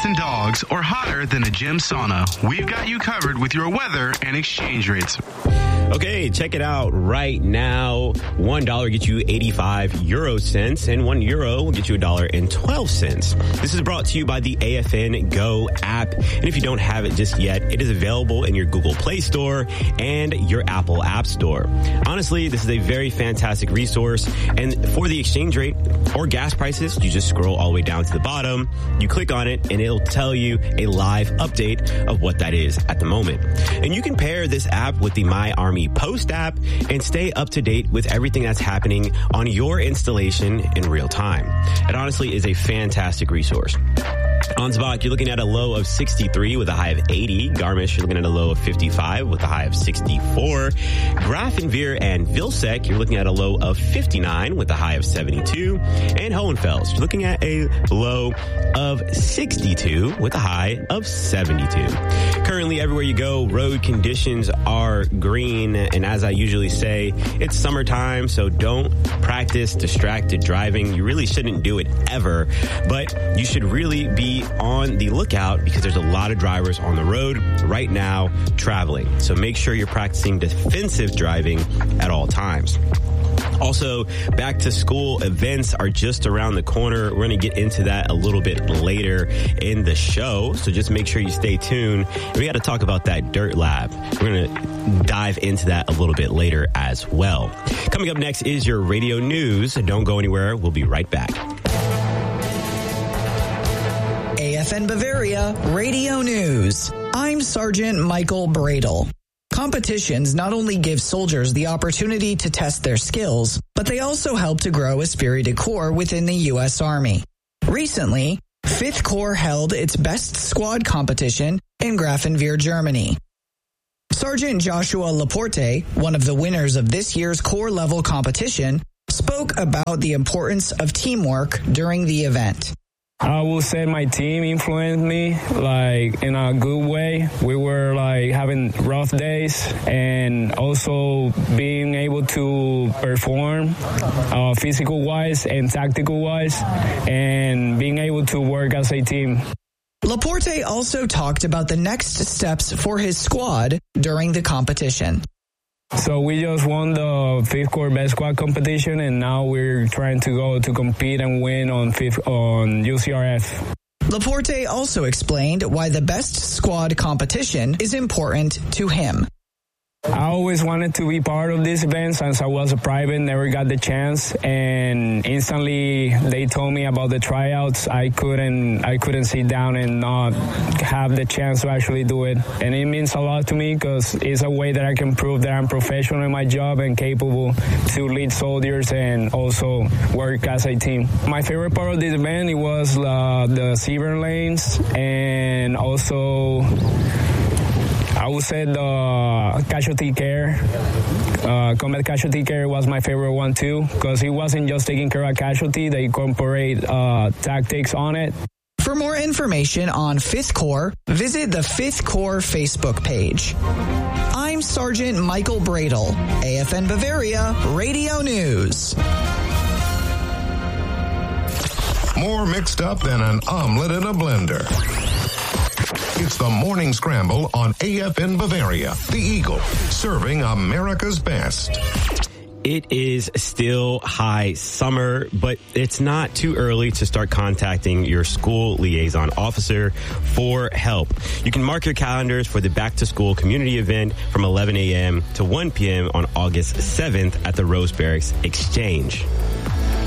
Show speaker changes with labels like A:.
A: cats and dogs, or hotter than a gym sauna, we've got you covered with your weather and exchange rates.
B: Okay, check it out right now. $1 gets you 85 euro cents, and €1 will get you $1.12. This is brought to you by the AFN Go app. And if you don't have it just yet, it is available in your Google Play Store and your Apple App Store. Honestly, this is a very fantastic resource. And for the exchange rate or gas prices, you just scroll all the way down to the bottom. You click on it, and it'll tell you a live update of what that is at the moment. And you can pair this app with the My Army Post app and stay up to date with everything that's happening on your installation in real time. It honestly is a fantastic resource. Ansbach, you're looking at a low of 63 with a high of 80. Garmisch, you're looking at a low of 55 with a high of 64. Grafenweer and Vilsek, you're looking at a low of 59 with a high of 72. And Hohenfels, you're looking at a low of 62 with a high of 72. Currently, everywhere you go, road conditions are green. And as I usually say, it's summertime, so don't practice distracted driving. You really shouldn't do it ever, but you should really be on the lookout because there's a lot of drivers on the road right now traveling. So make sure you're practicing defensive driving at all times. Also, back to school events are just around the corner. We're going to get into that a little bit later in the show. So just make sure you stay tuned. And we got to talk about that Dirt Lab. We're going to dive into that a little bit later as well. Coming up next is your radio news. Don't go anywhere. We'll be right back.
C: AFN Bavaria Radio News. I'm Sergeant Michael Bradle. Competitions not only give soldiers the opportunity to test their skills, but they also help to grow esprit de corps within the U.S. Army. Recently, 5th Corps held its Best Squad competition in Grafenweer, Germany. Sergeant Joshua Laporte, one of the winners of this year's Corps-level competition, spoke about the importance of teamwork during the event.
D: I will say my team influenced me, in a good way. We were, having rough days and also being able to perform physical-wise and tactical-wise and being able to work as a team.
C: Laporte also talked about the next steps for his squad during the competition.
D: So we just won the 5th Corps Best Squad competition, and now we're trying to go to compete and win on UCRF.
C: Laporte also explained why the Best Squad competition is important to him.
D: I always wanted to be part of this event since I was a private, never got the chance, and instantly they told me about the tryouts. I couldn't sit down and not have the chance to actually do it. And it means a lot to me because it's a way that I can prove that I'm professional in my job and capable to lead soldiers and also work as a team. My favorite part of this event, it was the Severn lanes and also I would say the casualty care, combat casualty care was my favorite one too, because it wasn't just taking care of casualty, they incorporate tactics on it.
C: For more information on 5th Corps, visit the 5th Corps Facebook page. I'm Sergeant Michael Bradle, AFN Bavaria Radio News.
E: More mixed up than an omelet in a blender. It's the Morning Scramble on AFN Bavaria, the Eagle, serving America's best.
B: It is still high summer, but it's not too early to start contacting your school liaison officer for help. You can mark your calendars for the Back to School community event from 11 a.m. to 1 p.m. on August 7th at the Rose Barracks Exchange.